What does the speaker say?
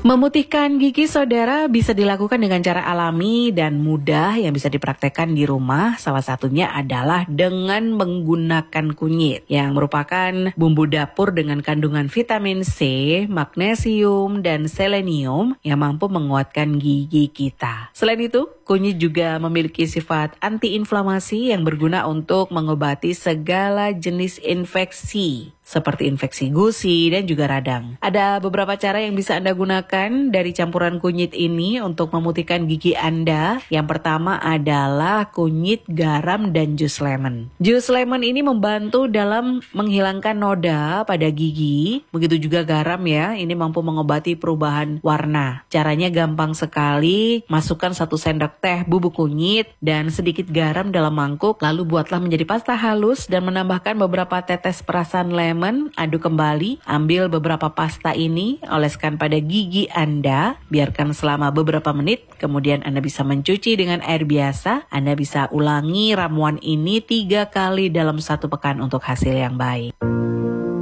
Memutihkan gigi saudara bisa dilakukan dengan cara alami dan mudah yang bisa dipraktekkan di rumah. Salah satunya adalah dengan menggunakan kunyit yang merupakan bumbu dapur dengan kandungan vitamin C, magnesium, dan selenium yang mampu menguatkan gigi kita. Selain itu, kunyit juga memiliki sifat antiinflamasi yang berguna untuk mengobati segala jenis infeksi seperti infeksi gusi dan juga radang. Ada beberapa cara yang bisa Anda gunakan dari campuran kunyit ini untuk memutihkan gigi Anda. Yang pertama adalah kunyit, garam, dan jus lemon. Jus lemon ini membantu dalam menghilangkan noda pada gigi. Begitu juga garam ya, ini mampu mengobati perubahan warna. Caranya gampang sekali, masukkan 1 sendok teh bubuk kunyit dan sedikit garam dalam mangkuk. Lalu buatlah menjadi pasta halus dan menambahkan beberapa tetes perasan lemon. Aduk kembali, ambil beberapa pasta ini, oleskan pada gigi Anda, biarkan selama beberapa menit, kemudian Anda bisa mencuci dengan air biasa. Anda bisa ulangi ramuan ini 3 kali dalam 1 pekan untuk hasil yang baik.